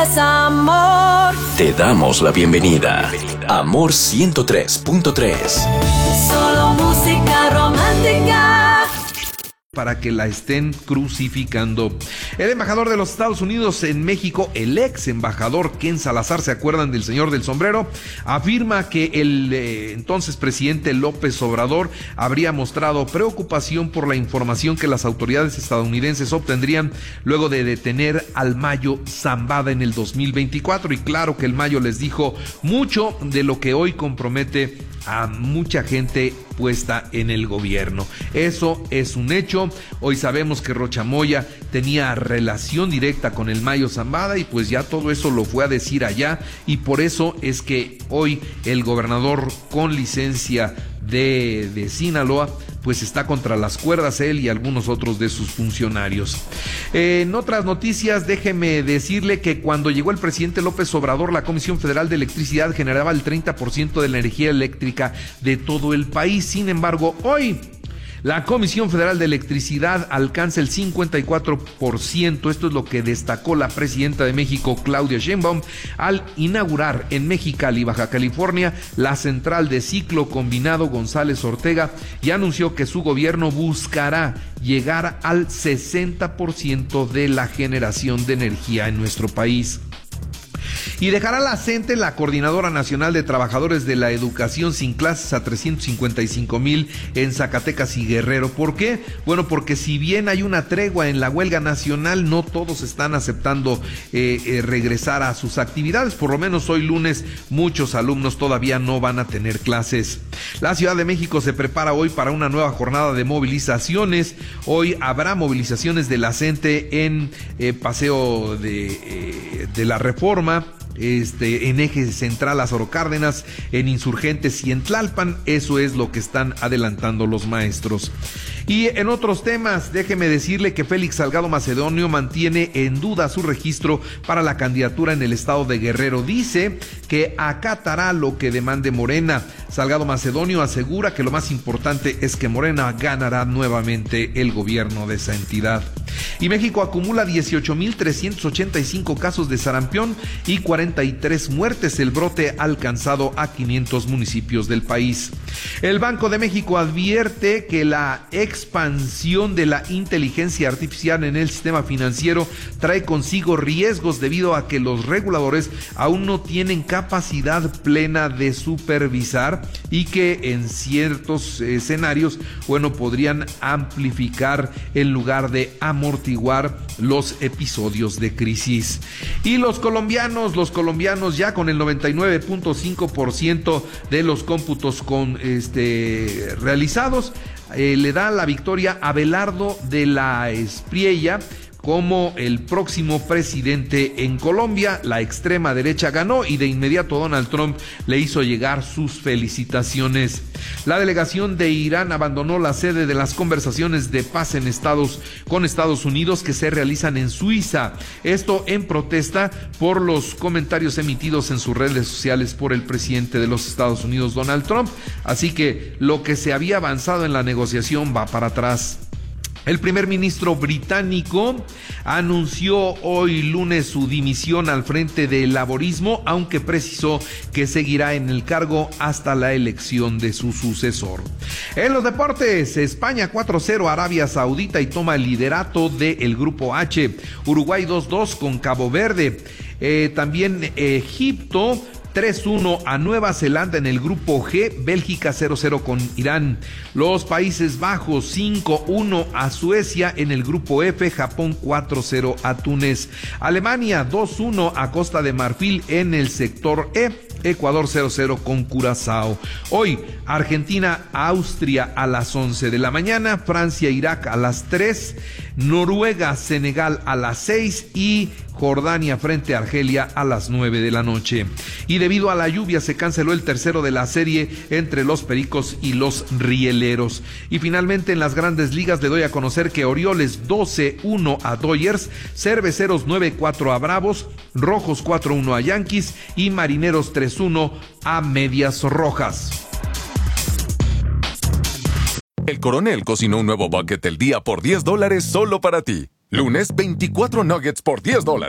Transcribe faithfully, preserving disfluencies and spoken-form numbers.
Es amor. Te damos la bienvenida. Amor ciento tres punto tres. Solo música romántica. Para que la estén crucificando. El embajador de los Estados Unidos en México, el ex embajador Ken Salazar, ¿se acuerdan del señor del sombrero? Afirma que el eh, entonces presidente López Obrador habría mostrado preocupación por la información que las autoridades estadounidenses obtendrían luego de detener al Mayo Zambada en el dos mil veinticuatro. Y claro que el Mayo les dijo mucho de lo que hoy compromete a mucha gente puesta en el gobierno. Eso es un hecho. Hoy sabemos que Rocha Moya tenía relación directa con el Mayo Zambada y pues ya todo eso lo fue a decir allá, y por eso es que hoy el gobernador con licencia de, de Sinaloa pues está contra las cuerdas, él y algunos otros de sus funcionarios. Eh, en otras noticias, déjeme decirle que cuando llegó el presidente López Obrador, la Comisión Federal de Electricidad generaba el treinta por ciento de la energía eléctrica de todo el país. Sin embargo, hoy la Comisión Federal de Electricidad alcanza el cincuenta y cuatro por ciento. Esto es lo que destacó la presidenta de México, Claudia Sheinbaum, al inaugurar en Mexicali, Baja California, la central de ciclo combinado González Ortega, y anunció que su gobierno buscará llegar al sesenta por ciento de la generación de energía en nuestro país. Y dejará la C E N T E, la Coordinadora Nacional de Trabajadores de la Educación, sin clases a trescientos cincuenta y cinco mil en Zacatecas y Guerrero. ¿Por qué? Bueno, porque si bien hay una tregua en la huelga nacional, no todos están aceptando eh, eh, regresar a sus actividades. Por lo menos hoy lunes muchos alumnos todavía no van a tener clases. La Ciudad de México se prepara hoy para una nueva jornada de movilizaciones. Hoy habrá movilizaciones de la C E N T E en eh, Paseo de, eh, de la Reforma, Este, en Eje Central Lázaro Cárdenas, en Insurgentes y en Tlalpan. Eso es lo que están adelantando los maestros. Y en otros temas, déjeme decirle que Félix Salgado Macedonio mantiene en duda su registro para la candidatura en el estado de Guerrero. Dice que acatará lo que demande Morena. Salgado Macedonio asegura que lo más importante es que Morena ganará nuevamente el gobierno de esa entidad. Y México acumula dieciocho mil trescientos ochenta y cinco casos de sarampión y cuarenta y tres muertes. El brote ha alcanzado a quinientos municipios del país. El Banco de México advierte que la expansión de la inteligencia artificial en el sistema financiero trae consigo riesgos debido a que los reguladores aún no tienen capacidad plena de supervisar y que en ciertos escenarios, bueno, podrían amplificar en lugar de amortiguar los episodios de crisis. Y los colombianos, los colombianos ya con el noventa y nueve punto cinco por ciento de los cómputos con este realizados, eh, le da la victoria a Abelardo de la Espriella como el próximo presidente en Colombia. La extrema derecha ganó y de inmediato Donald Trump le hizo llegar sus felicitaciones. La delegación de Irán abandonó la sede de las conversaciones de paz en Estados con Estados Unidos que se realizan en Suiza. Esto en protesta por los comentarios emitidos en sus redes sociales por el presidente de los Estados Unidos, Donald Trump. Así que lo que se había avanzado en la negociación va para atrás. El primer ministro británico anunció hoy lunes su dimisión al frente del laborismo, aunque precisó que seguirá en el cargo hasta la elección de su sucesor. En los deportes, España cuatro cero a Arabia Saudita y toma el liderato del Grupo H. Uruguay dos dos con Cabo Verde. Eh, también Egipto tres uno a Nueva Zelanda en el grupo G, Bélgica cero cero con Irán. Los Países Bajos cinco uno a Suecia en el grupo F, Japón cuatro cero a Túnez. Alemania dos uno a Costa de Marfil en el sector E, Ecuador cero cero con Curazao. Hoy, Argentina, Austria a las once de la mañana, Francia, Irak a las tres, Noruega, Senegal a las seis y Jordania frente a Argelia a las nueve de la noche. Y debido a la lluvia se canceló el tercero de la serie entre los Pericos y los Rieleros. Y finalmente en las Grandes Ligas le doy a conocer que Orioles doce uno a Dodgers, Cerveceros nueve cuatro a Bravos, Rojos cuatro uno a Yankees y Marineros tres uno a Medias Rojas. El Coronel cocinó un nuevo bucket del día por diez dólares solo para ti. Lunes, veinticuatro nuggets por diez dólares.